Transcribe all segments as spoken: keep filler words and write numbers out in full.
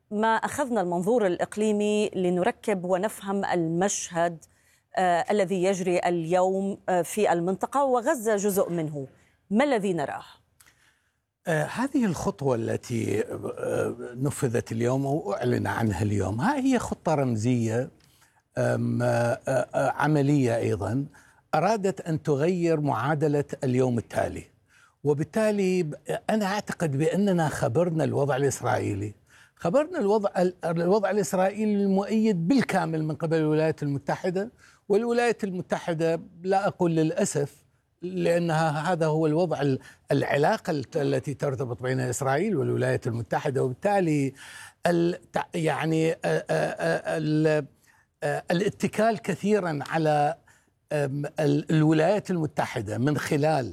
ما أخذنا المنظور الإقليمي لنركب ونفهم المشهد آه الذي يجري اليوم آه في المنطقة، وغزة جزء منه. ما الذي نراه؟ آه هذه الخطوة التي آه نفذت اليوم أو أعلن عنها اليوم، ها هي خطة رمزية آه آه عملية أيضا، أرادت أن تغير معادلة اليوم التالي. وبالتالي أنا أعتقد بأننا خبرنا الوضع الإسرائيلي خبرنا الوضع الوضع الإسرائيلي المؤيد بالكامل من قبل الولايات المتحدة. والولايات المتحدة لا أقول للأسف، لأنها هذا هو الوضع، العلاقة التي ترتبط بين إسرائيل والولايات المتحدة، وبالتالي يعني الاتكال كثيرا على الولايات المتحدة من خلال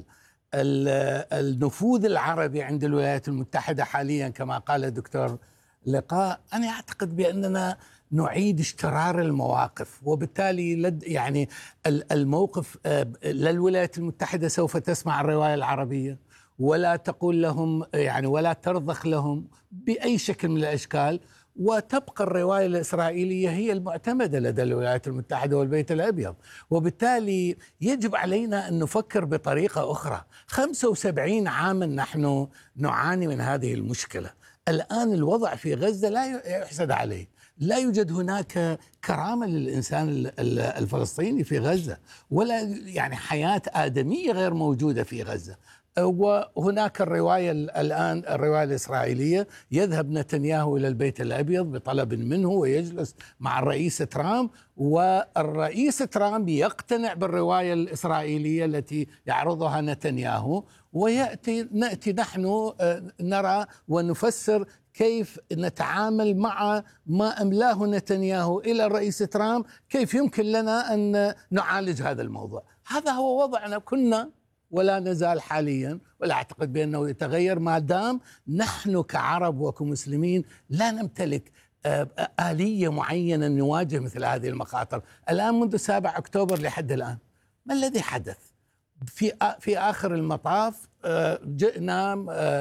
النفوذ العربي عند الولايات المتحدة حاليا كما قال الدكتور لقاء. أنا أعتقد بأننا نعيد اشترار المواقف، وبالتالي لد يعني الموقف للولايات المتحدة سوف تسمع الرواية العربية ولا تقول لهم يعني ولا ترضخ لهم بأي شكل من الأشكال، وتبقى الرواية الإسرائيلية هي المعتمدة لدى الولايات المتحدة والبيت الأبيض. وبالتالي يجب علينا أن نفكر بطريقة أخرى. خمسة وسبعين عاما نحن نعاني من هذه المشكلة. الآن الوضع في غزة لا يحسد عليه، لا يوجد هناك كرامة للإنسان الفلسطيني في غزة، ولا يعني حياة آدمية غير موجودة في غزة. وهناك الرواية الآن الرواية الإسرائيلية، يذهب نتنياهو إلى البيت الأبيض بطلب منه ويجلس مع الرئيس ترامب، والرئيس ترامب يقتنع بالرواية الإسرائيلية التي يعرضها نتنياهو، ويأتي نأتي نحن نرى ونفسر كيف نتعامل مع ما أملاه نتنياهو إلى الرئيس ترامب، كيف يمكن لنا أن نعالج هذا الموضوع. هذا هو وضعنا كنا ولا نزال حاليا، ولا أعتقد بأنه يتغير ما دام نحن كعرب وكمسلمين لا نمتلك آلية معينة نواجه مثل هذه المخاطر. الآن منذ سابع أكتوبر لحد الآن ما الذي حدث؟ في في آخر المطاف جئنا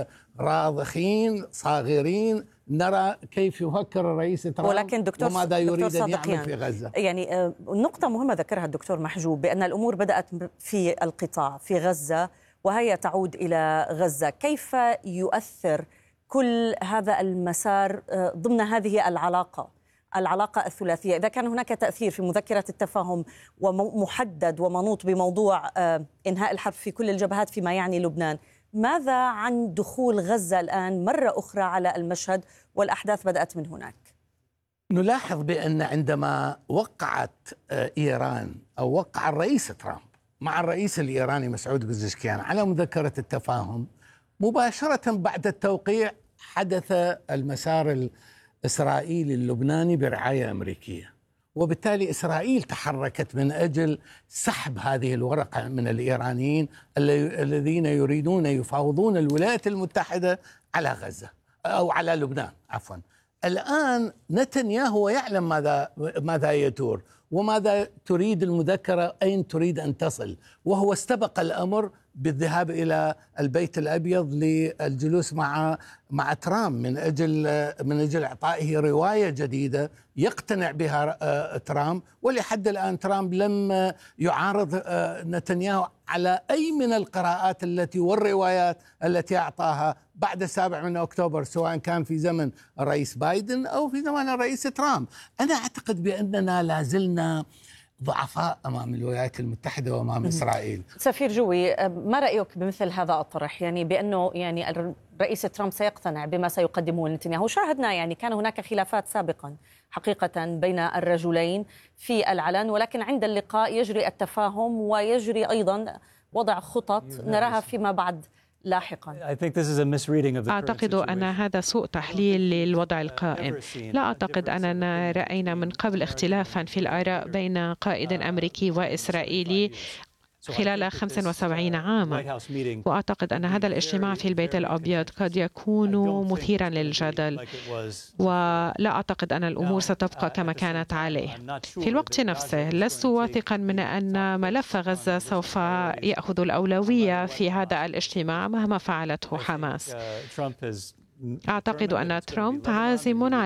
راضخين صاغرين نرى كيف يفكر الرئيس ترامب، ولكن دكتور وماذا يريد دكتور أن يعمل في غزة. يعني نقطة مهمة ذكرها الدكتور محجوب، بأن الأمور بدأت في القطاع في غزة وهي تعود إلى غزة. كيف يؤثر كل هذا المسار ضمن هذه العلاقة العلاقة الثلاثية؟ إذا كان هناك تأثير في مذكرة التفاهم ومحدد ومنوط بموضوع إنهاء الحرب في كل الجبهات فيما يعني لبنان، ماذا عن دخول غزة الآن مرة أخرى على المشهد والأحداث بدأت من هناك؟ نلاحظ بأن عندما وقعت إيران أو وقع الرئيس ترامب مع الرئيس الإيراني مسعود بزشكيان على مذكرة التفاهم، مباشرة بعد التوقيع حدث المسار الإسرائيلي اللبناني برعاية أمريكية، وبالتالي إسرائيل تحركت من أجل سحب هذه الورقة من الإيرانيين الذين يريدون يفاوضون الولايات المتحدة على غزة أو على لبنان عفوا. الآن نتنياهو يعلم ماذا ماذا يدور وماذا تريد المذكرة، أين تريد أن تصل، وهو استبق الأمر بالذهاب إلى البيت الأبيض للجلوس مع مع ترامب من أجل من أجل إعطائه رواية جديدة يقتنع بها ترامب. ولحد الآن ترامب لم يعارض نتنياهو على أي من القراءات التي والروايات التي أعطاها بعد السابع من أكتوبر، سواء كان في زمن الرئيس بايدن أو في زمن الرئيس ترامب. أنا أعتقد بأننا لازلنا ضعفاء أمام الولايات المتحدة وأمام إسرائيل. سفير جوي، ما رأيك بمثل هذا الطرح، يعني بأنه يعني الرئيس ترامب سيقتنع بما سيقدمه نتنياهو؟ شاهدنا يعني كان هناك خلافات سابقا حقيقة بين الرجلين في العلن، ولكن عند اللقاء يجري التفاهم ويجري أيضا وضع خطط نراها فيما بعد لاحقا. أعتقد أن هذا سوء تحليل للوضع القائم. لا أعتقد أننا رأينا من قبل اختلافا في الآراء بين قائد أمريكي وإسرائيلي خلال خمسة وسبعين عاما، وأعتقد أن هذا الاجتماع في البيت الأبيض قد يكون مثيرا للجدل، ولا أعتقد أن الأمور ستبقى كما كانت عليه. في الوقت نفسه لست واثقا من أن ملف غزة سوف يأخذ الأولوية في هذا الاجتماع مهما فعلته حماس. أعتقد أن ترامب عازم على